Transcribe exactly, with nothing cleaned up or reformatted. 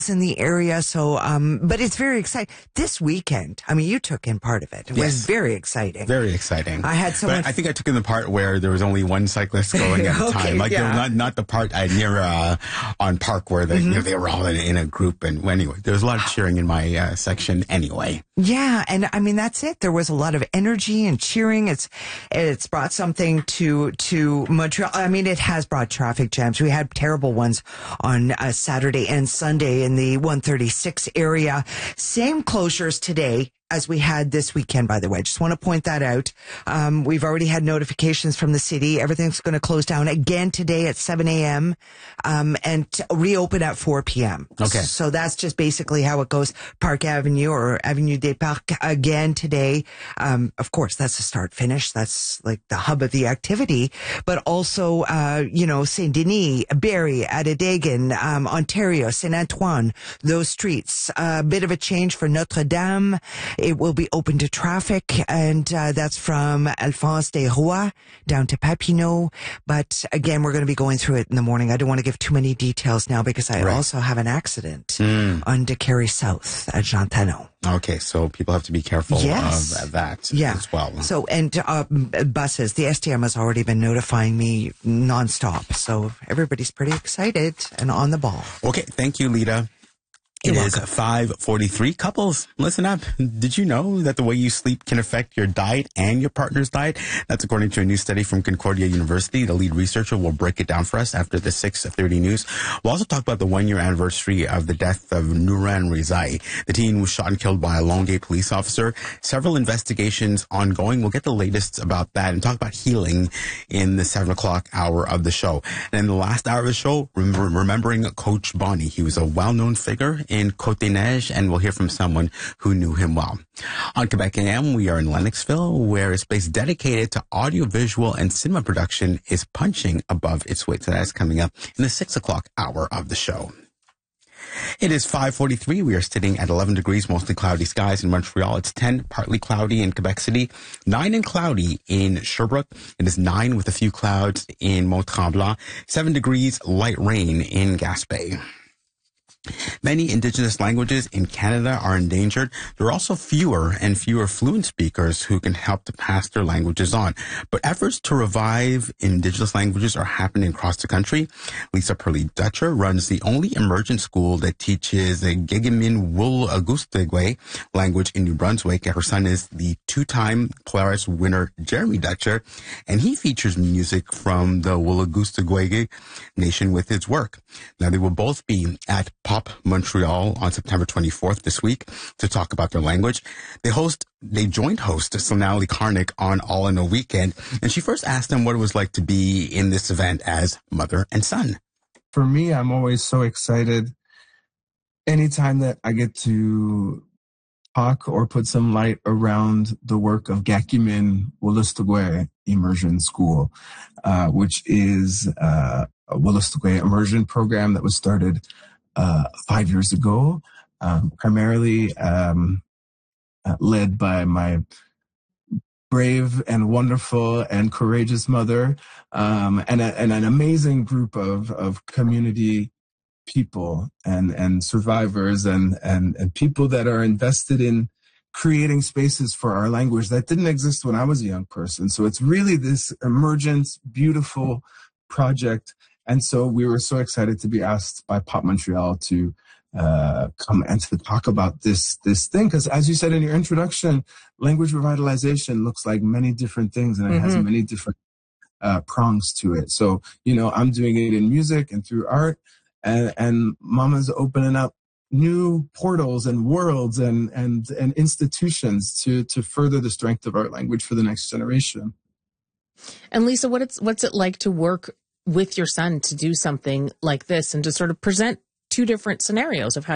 in the area. So, um, but it's very exciting. This weekend, I mean, you took in part of it. It yes. was very exciting. Very exciting. I had someone. But I think I took in the part where there was only one cyclist going at a okay, time. Like, yeah. you know, not, not the part uh, near, uh, on Park where they, mm-hmm. you know, they were all in, in a group. And well, anyway, there was a lot of cheering in my uh, section anyway. Yeah. And I mean, that's it. There was a lot of energy and cheering. It's, it's brought something to, to Montreal. I mean, it has brought traffic jams. We had terrible ones on uh, Saturday and Sunday in the one thirty-six area. Same closures today as we had this weekend, by the way. Just want to point that out. Um, we've already had notifications from the city. Everything's going to close down again today at seven a.m. Um, and t- reopen at four p.m. Okay. So that's just basically how it goes. Park Avenue or Avenue des Parcs again today. Um, of course, that's the start finish. That's like the hub of the activity. But also, uh, you know, Saint Denis, Barrie, Adédegan, um, Ontario, Saint Antoine, those streets. A uh, bit of a change for Notre Dame. It will be open to traffic, and uh, that's from Alphonse des Rois down to Papineau. But again, we're going to be going through it in the morning. I don't want to give too many details now because I right. also have an accident mm. on Décarie South at Jean Talon. Okay, so people have to be careful yes. of that yeah. as well. So, and uh, buses, the S D M has already been notifying me nonstop. So everybody's pretty excited and on the ball. Okay, thank you, Lita. It is five forty-three. Couples, listen up. Did you know that the way you sleep can affect your diet and your partner's diet? That's according to a new study from Concordia University. The lead researcher will break it down for us after the six thirty news. We'll also talk about the one-year anniversary of the death of Nouran Rizai. The teen was shot and killed by a Longueuil police officer. Several investigations ongoing. We'll get the latest about that and talk about healing in the seven o'clock hour of the show. And in the last hour of the show, remember, remembering Coach Bonnie. He was a well-known figure in Côte-des-Neiges, and we'll hear from someone who knew him well. On Quebec A M, we are in Lennoxville, where a space dedicated to audiovisual and cinema production is punching above its weight. So that's coming up in the six o'clock hour of the show. It is five forty-three. We are sitting at eleven degrees, mostly cloudy skies in Montreal. It's ten, partly cloudy in Quebec City, nine and cloudy in Sherbrooke. It is nine with a few clouds in Mont-Tremblant, seven degrees, light rain in Gaspé. Many Indigenous languages in Canada are endangered. There are also fewer and fewer fluent speakers who can help to pass their languages on. But efforts to revive Indigenous languages are happening across the country. Lisa Perley-Dutcher runs the only emergent school that teaches the Gigamin Wool-Agustigwe language in New Brunswick. Her son is the two-time Polaris winner, Jeremy Dutcher, and he features music from the Wool-Agustigwe nation with his work. Now, they will both be at Pop Montreal on September twenty-fourth this week to talk about their language. They host, they joined host Sonali Karnik on All in a Weekend, and she first asked them what it was like to be in this event as mother and son. For me, I'm always so excited anytime that I get to talk or put some light around the work of Gakimin Wolastoqey Immersion School, uh, which is uh, a Wolastoqey immersion program that was started Uh, five years ago, um, primarily um, uh, led by my brave and wonderful and courageous mother, um, and, a, and an amazing group of, of community people and, and survivors and, and, and people that are invested in creating spaces for our language that didn't exist when I was a young person. So it's really this emergent, beautiful project. And so we were so excited to be asked by Pop Montreal to uh, come and to talk about this this thing. Because as you said in your introduction, language revitalization looks like many different things, and it mm-hmm. has many different uh, prongs to it. So, you know, I'm doing it in music and through art, and, and Mama's opening up new portals and worlds and, and, and institutions to, to further the strength of our language for the next generation. And Lisa, what it's, what's it like to work with your son to do something like this and to sort of present two different scenarios of how